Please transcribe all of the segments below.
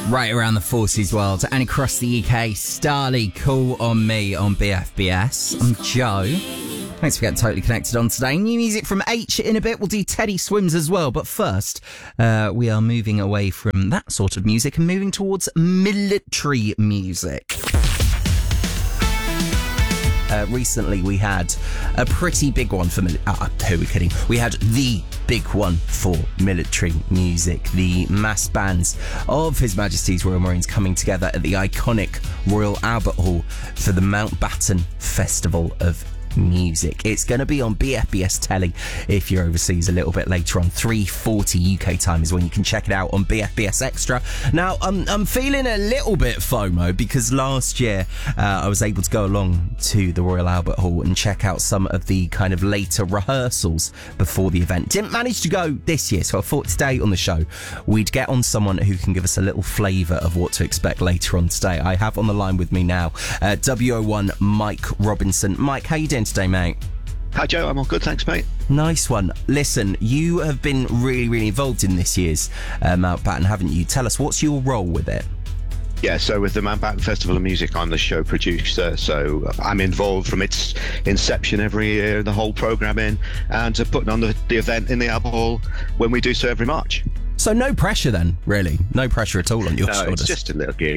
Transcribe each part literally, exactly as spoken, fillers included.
Right around the forties world and across the U K, Starley, Call on Me on B F B S. I'm Joe. Thanks for getting totally connected on today. New music from H in a bit. We'll do Teddy Swims as well. But first, uh, we are moving away from that sort of music and moving towards military music. Uh, recently, we had a pretty big one for... Mil- uh, who are we kidding? We had the big one for military music. The mass bands of His Majesty's Royal Marines coming together at the iconic Royal Albert Hall for the Mountbatten Festival of Music. It's going to be on B F B S telly if you're overseas a little bit later on. three forty U K time is when you can check it out on B F B S Extra. Now, I'm, I'm feeling a little bit FOMO because last year uh, I was able to go along to the Royal Albert Hall and check out some of the kind of later rehearsals before the event. Didn't manage to go this year, so I thought today on the show we'd get on someone who can give us a little flavour of what to expect later on today. I have on the line with me now uh, W O one Mike Robinson. Mike, how you doing today, mate? Hi Joe, I'm all good, thanks mate. Nice one. Listen, you have been really, really involved in this year's uh, Mountbatten, haven't you? Tell us, what's your role with it? Yeah, so with the Mountbatten Festival of Music, I'm the show producer, so I'm involved from its inception every year, the whole programming, and to putting on the, the event in the Albert Hall when we do so every March. So no pressure then, really? No pressure at all on your no, shoulders? It's just a little gig.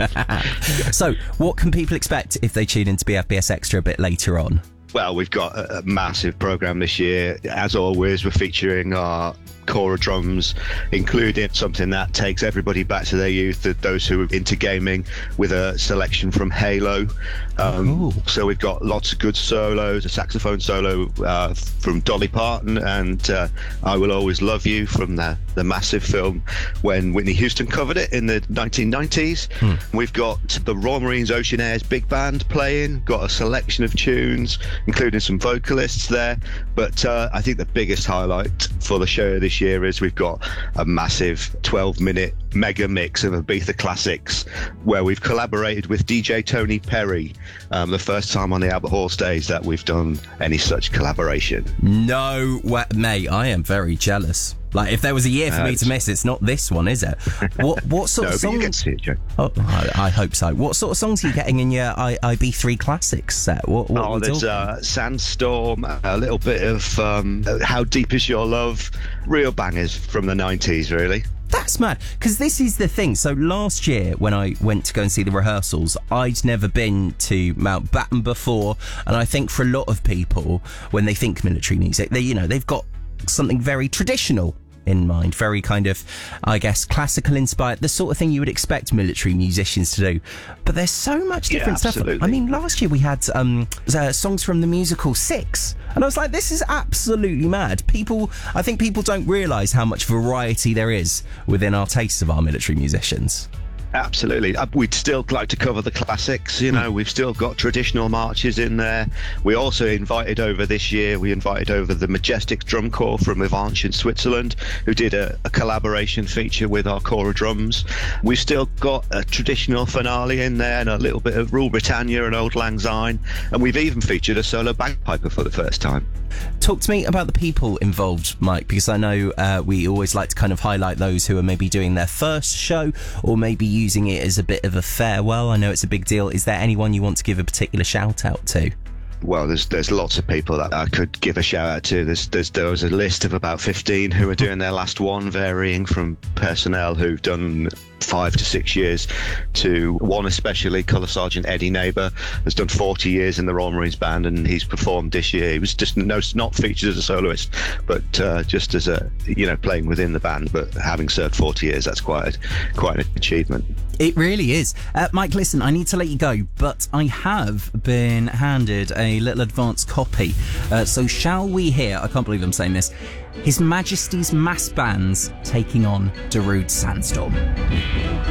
So what can people expect if they tune into B F B S Extra a bit later on? Well, we've got a, a massive programme this year. As always, we're featuring our Cora drums, including something that takes everybody back to their youth, those who are into gaming, with a selection from Halo. Um, so we've got lots of good solos, a saxophone solo uh, from Dolly Parton and uh, I Will Always Love You from the, the massive film when Whitney Houston covered it in the nineteen nineties. Hmm. We've got the Royal Marines Oceanair's big band playing, got a selection of tunes, including some vocalists there. But uh, I think the biggest highlight for the show this year is we've got a massive twelve minute mega mix of Ibiza classics where we've collaborated with D J Tony Perry. Um, the first time on the Albert Hall stage that we've done any such collaboration. No way, mate, I am very jealous. Like, if there was a year for uh, me to miss, it's not this one, is it? What what sort no, of songs? You get to see it, Joe. Oh, I, I hope so. What sort of songs are you getting in your I, I B three Classics set? What, what oh, there's uh, Sandstorm, a little bit of um, How Deep Is Your Love, real bangers from the nineties, really. That's mad, because this is the thing. So last year, when I went to go and see the rehearsals, I'd never been to Mountbatten before, and I think for a lot of people, when they think military music, they, you know, they've got something very traditional in mind, very kind of, I guess, classical inspired, the sort of thing you would expect military musicians to do. But there's so much different yeah, stuff. I mean, last year we had um, uh, songs from the musical Six, and I was like, this is absolutely mad. People, I think people don't realise how much variety there is within our tastes of our military musicians. Absolutely. We'd still like to cover the classics, you know, we've still got traditional marches in there. We also invited over this year, we invited over the Majestic Drum Corps from Avanches in Switzerland, who did a, a collaboration feature with our Cora drums. We've still got a traditional finale in there and a little bit of Rule Britannia and Old Lang Syne, and we've even featured a solo bagpiper for the first time. Talk to me about the people involved, Mike, because I know uh, we always like to kind of highlight those who are maybe doing their first show or maybe using it as a bit of a farewell. I know it's a big deal. Is there anyone you want to give a particular shout out to? Well, there's there's lots of people that I could give a shout out to. There's, there's there was a list of about fifteen who are doing their last one, varying from personnel who've done five to six years to one especially, Colour Sergeant Eddie Neighbour has done forty years in the Royal Marines Band, and he's performed this year. He was just no, not featured as a soloist, but uh, just as a, you know, playing within the band, but having served forty years, that's quite a, quite an achievement. It really is. Uh, Mike, listen, I need to let you go, but I have been handed a little advance copy. Uh, so shall we hear, I can't believe I'm saying this, His Majesty's Mass Bands taking on Darude Sandstorm.